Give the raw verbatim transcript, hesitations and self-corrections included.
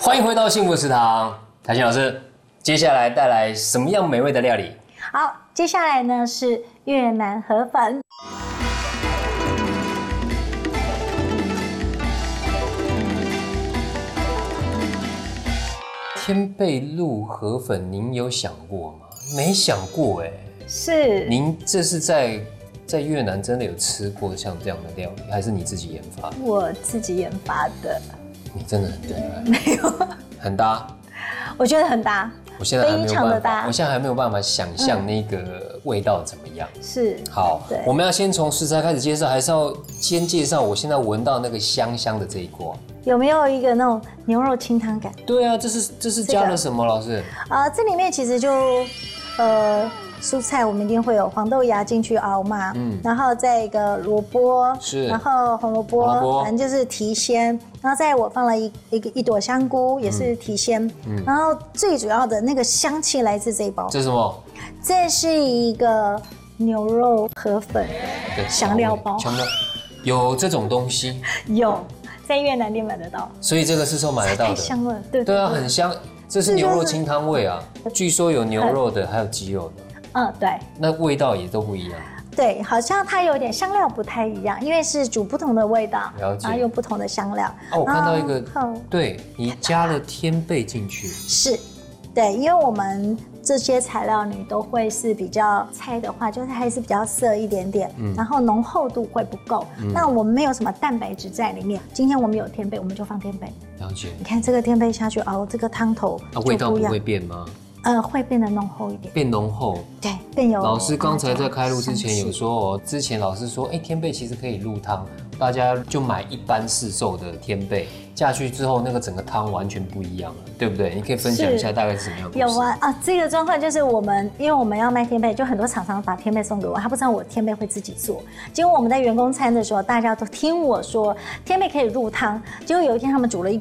欢迎回到幸福食堂，台欣老师，接下来带来什么样美味的料理？ 好，接下来呢是越南河粉。 天贝鹿河粉，您有想过吗？没想过哎、欸。 是。 您这是在在越南真的有吃过像这样的料理，还是你自己研发？ 我自己研发的。 你真的很厉害。 没有。 很搭。 我觉得很搭。 我现在还没有非常的搭。 办法，我现在还没有办法想象那个味道怎么样。 嗯、是。 好，我们要先从食材开始介绍，还是要先介绍我现在闻到那个香香的这一锅？ 有没有一个那种牛肉清汤感？ 对啊，这是这是加了什么，老师？ 啊、呃，这里面其实就呃。蔬菜我们一定会有黄豆芽进去熬嘛，嗯，然后再一个萝卜， 是， 然后红萝卜，卜反正就是提鲜，然后再我放了一一个一朵香菇，也是提鲜，嗯，然后最主要的那个香气来自这一包。 这是什么？ 这是一个牛肉河粉的香料包。 香料有这种东西？ 有，在越南店买得到。 所以这个是说买得到的。太香了，对对啊，很香。这是牛肉清汤味啊，据说有牛肉的，还有鸡肉的。 嗯，对， 那味道也都不一样。 对，好像它有点香料不太一样，因为是煮不同的味道， 了解， 然后用不同的香料。 哦，我看到一个，对你加了天贝进去， 是，对，因为我们这些材料你都会是比较菜的话，就是还是比较涩一点点，嗯，然后浓厚度会不够。嗯、那我们没有什么蛋白质在里面，今天我们有天贝，我们就放天贝。 了解。 你看这个天贝下去熬，这个汤头那味道不会变吗？ 呃，会变得浓厚一点， 变浓厚， 对，变有。 老师刚才在开录之前有说哦，之前老师说，哎、欸，天贝其实可以入汤，大家就买一般市售的天贝下去之后，那个整个汤完全不一样了，对不对？你可以分享一下大概是什么样的故事？ 有啊啊，这个状况就是我们，因为我们要卖天贝，就很多厂商把天贝送给我，他不知道我天贝会自己做。结果我们在员工餐的时候，大家都听我说天贝可以入汤，结果有一天他们煮了一。